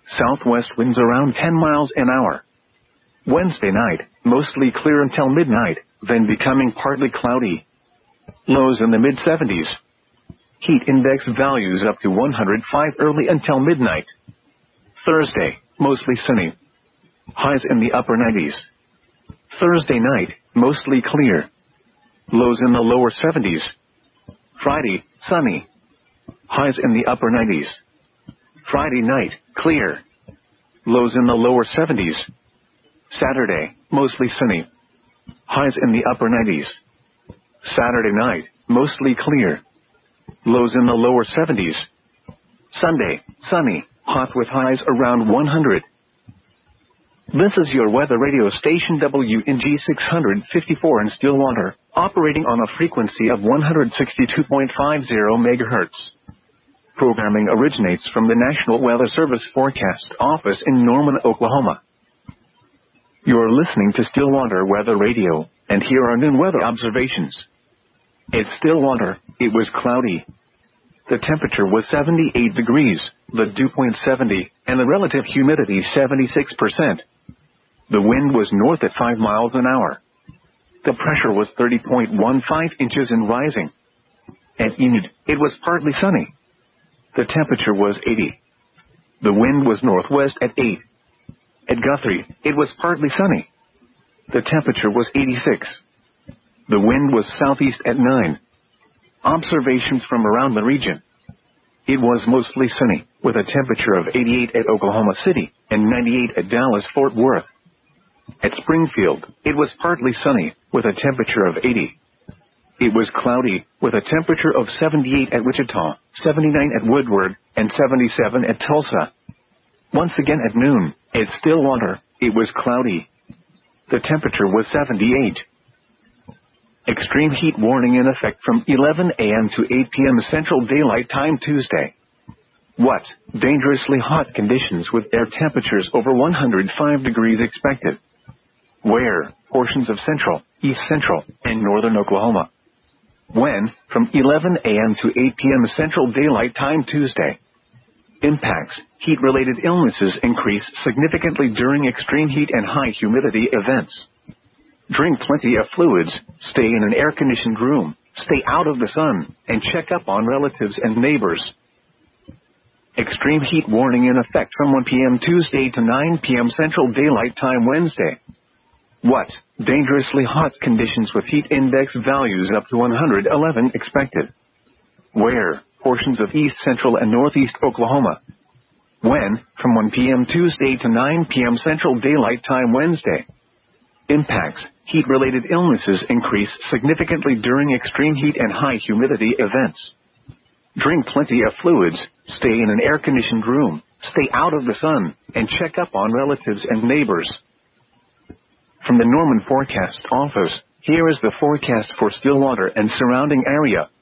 Southwest winds around 10 miles an hour. Wednesday night, mostly clear until midnight, then becoming partly cloudy. Lows in the mid-70s. Heat index values up to 105 early until midnight. Thursday, mostly sunny. Highs in the upper 90s. Thursday night, mostly clear. Lows in the lower 70s. Friday, sunny. Highs in the upper 90s. Friday night, clear. Lows in the lower 70s. Saturday, mostly sunny. Highs in the upper 90s. Saturday night, mostly clear. Lows in the lower 70s. Sunday, sunny, hot with highs around 100. This is your weather radio station WNG 654 in Stillwater, operating on a frequency of 162.50 MHz. Programming originates from the National Weather Service Forecast Office in Norman, Oklahoma. You're listening to Stillwater Weather Radio, and here are noon weather observations. At Stillwater, it was cloudy. The temperature was 78 degrees, the dew point 70, and the relative humidity 76%. The wind was north at 5 miles an hour. The pressure was 30.15 inches and rising. At Enid, it was partly sunny. The temperature was 80. The wind was northwest at 8. At Guthrie, it was partly sunny. The temperature was 86. The wind was southeast at 9. Observations from around the region. It was mostly sunny, with a temperature of 88 at Oklahoma City and 98 at Dallas-Fort Worth. At Springfield, it was partly sunny, with a temperature of 80. It was cloudy, with a temperature of 78 at Wichita, 79 at Woodward, and 77 at Tulsa. Once again at noon, at Stillwater, it was cloudy. The temperature was 78. Extreme heat warning in effect from 11 a.m. to 8 p.m. Central Daylight Time Tuesday. What? Dangerously hot conditions with air temperatures over 105 degrees expected. Where? Portions of central, east central, and northern Oklahoma. When? From 11 a.m. to 8 p.m. Central Daylight Time Tuesday. Impacts. Heat-related illnesses increase significantly during extreme heat and high humidity events. Drink plenty of fluids, stay in an air-conditioned room, stay out of the sun, and check up on relatives and neighbors. Extreme heat warning in effect from 1 p.m. Tuesday to 9 p.m. Central Daylight Time Wednesday. What? Dangerously hot conditions with heat index values up to 111 expected. Where? Portions of east central and northeast Oklahoma. When? From 1 p.m. Tuesday to 9 p.m. Central Daylight Time Wednesday. Impacts. Heat-related illnesses increase significantly during extreme heat and high humidity events. Drink plenty of fluids, stay in an air-conditioned room, stay out of the sun, and check up on relatives and neighbors. From the Norman Forecast Office, here is the forecast for Stillwater and surrounding area